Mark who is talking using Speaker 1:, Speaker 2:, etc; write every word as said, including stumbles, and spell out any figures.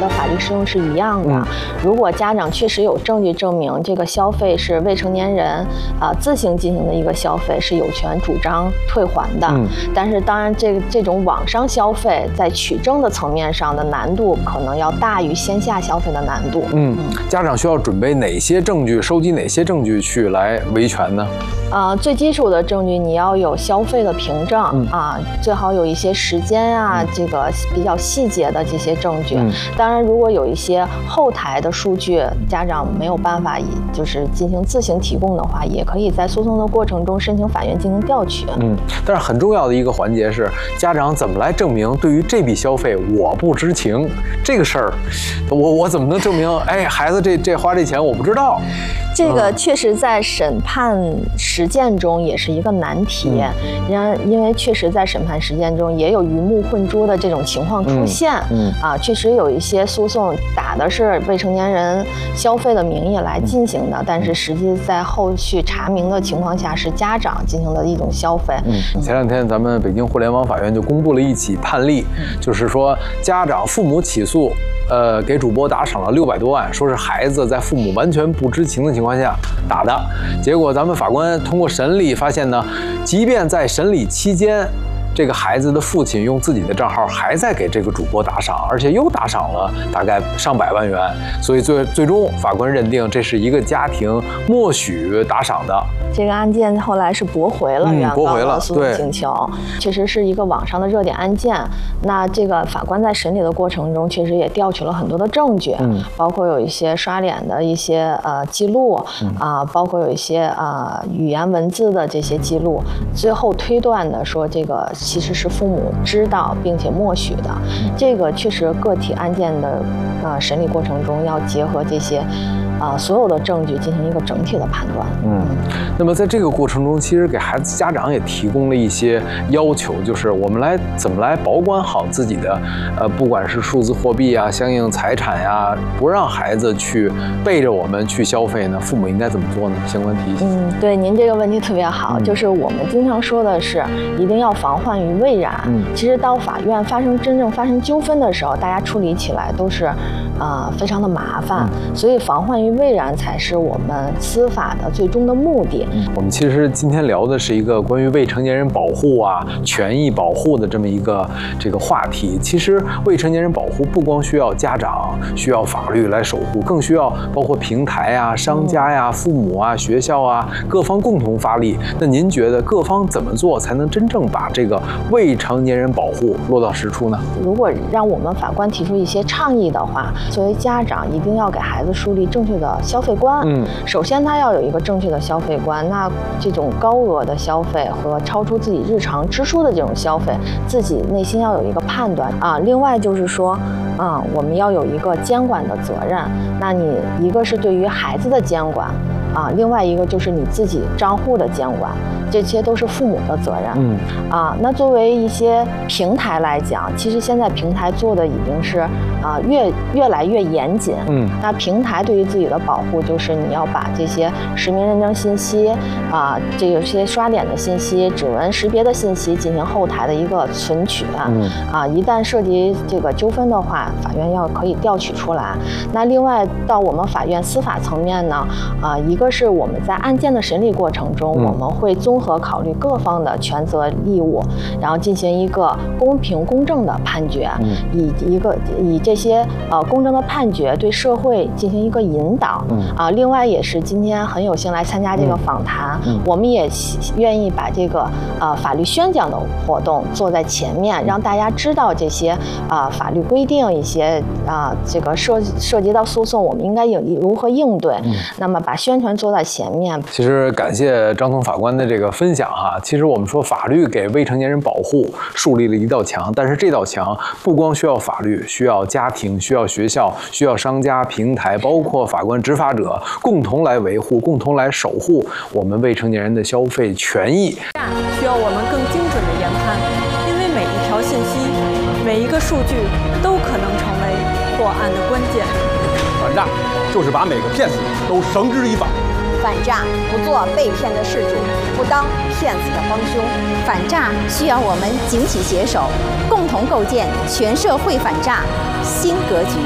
Speaker 1: 的法律适用是一样的。
Speaker 2: 嗯、
Speaker 1: 如果家长确实有证据证明这个消费是未成年人啊、呃、自行进行的一个消费，是有权主张退还的。
Speaker 2: 嗯、
Speaker 1: 但是当然这个这种网上消费在取证的层面上的难度可能要大于线下消费的难度。
Speaker 2: 嗯，嗯家长需要准备哪些证据，收集哪些证据去来维权呢？
Speaker 1: 呃，最基础的证据你要有消费的凭证、嗯、啊，最好有一些时间啊，嗯、这个比较细节的这些证据。嗯、当然，如果有一些后台的数据，家长没有办法以就是进行自行提供的话，也可以在诉讼的过程中申请法院进行调取。
Speaker 2: 嗯，但是很重要的一个环节是，家长怎么来证明对于这笔消费我不知情这个事儿，我我怎么能证明？哎，孩子这这花这钱我不知道。
Speaker 1: 这个确实在审判实践中也是一个难题，因因为确实在审判实践中也有鱼目混珠的这种情况出现。嗯，嗯啊，确实有一些诉讼打的是未成年人消费的名义来进行的，但是实际在后续查明的情况下是家长进行的一种消费。
Speaker 2: 嗯，前两天咱们北京互联网法院就公布了一起判例，就是说家长父母起诉。呃，给主播打赏了六百多万，说是孩子在父母完全不知情的情况下打的。结果咱们法官通过审理发现呢，即便在审理期间，这个孩子的父亲用自己的账号还在给这个主播打赏，而且又打赏了大概上百万元。所以最最终法官认定这是一个家庭默许打赏的。
Speaker 1: 这个案件后来是驳回了原告的诉讼请求，嗯、确实是一个网上的热点案件。那这个法官在审理的过程中，确实也调取了很多的证据，嗯、包括有一些刷脸的一些呃记录啊、嗯呃，包括有一些啊、呃、语言文字的这些记录，最后推断的说这个其实是父母知道并且默许的。嗯、这个确实个体案件的呃审理过程中要结合这些。啊、呃，所有的证据进行一个整体的判断。
Speaker 2: 嗯，那么在这个过程中，其实给孩子家长也提供了一些要求，就是我们来怎么来保管好自己的，呃，不管是数字货币啊、相应财产呀、啊，不让孩子去背着我们去消费呢？父母应该怎么做呢？相关提醒。
Speaker 1: 嗯，对，您这个问题特别好，嗯、就是我们经常说的是一定要防患于未然。嗯，其实到法院发生真正发生纠纷的时候，大家处理起来都是啊、呃、非常的麻烦，嗯、所以防患于未然才是我们司法的最终的目的。
Speaker 2: 嗯、我们其实今天聊的是一个关于未成年人保护啊、权益保护的这么一个这个话题。其实未成年人保护不光需要家长，需要法律来守护，更需要包括平台啊、商家呀、父母啊、学校啊各方共同发力。那您觉得各方怎么做才能真正把这个未成年人保护落到实处呢？
Speaker 1: 如果让我们法官提出一些倡议的话，作为家长一定要给孩子树立正确的消费观。嗯，首先他要有一个正确的消费观，那这种高额的消费和超出自己日常支出的这种消费，自己内心要有一个判断啊。另外就是说，啊、嗯，我们要有一个监管的责任。那你一个是对于孩子的监管。啊，另外一个就是你自己账户的监管，这些都是父母的责任。嗯，啊，那作为一些平台来讲，其实现在平台做的已经是啊越越来越严谨。嗯，那平台对于自己的保护，就是你要把这些实名认证信息啊，这有些刷脸的信息、指纹识别的信息进行后台的一个存取。嗯，啊，一旦涉及这个纠纷的话，法院要可以调取出来。那另外到我们法院司法层面呢，啊，一个是我们在案件的审理过程中，嗯、我们会综合考虑各方的权责义务，然后进行一个公平公正的判决，嗯、以一个以这些呃公正的判决对社会进行一个引导。嗯、啊，另外也是今天很有幸来参加这个访谈，嗯、我们也愿意把这个呃法律宣讲的活动做在前面，让大家知道这些啊、呃、法律规定一些啊、呃、这个涉涉及到诉讼，我们应该有如何应对。嗯、那么把宣传做在前面。
Speaker 2: 其实感谢张彤法官的这个分享哈。其实我们说法律给未成年人保护树立了一道墙，但是这道墙不光需要法律，需要家庭，需要学校，需要商家、平台，包括法官、执法者共同来维护、共同来守护我们未成年人的消费权益。
Speaker 3: 需要我们更精准的研判，因为每一条信息、每一个数据都可能成为破案的关键。
Speaker 4: 反诈就是把每个骗子都绳之以法。
Speaker 5: 反诈不做被骗的事主，不当骗子的帮凶。
Speaker 6: 反诈需要我们警企携手，共同构建全社会反诈新格局。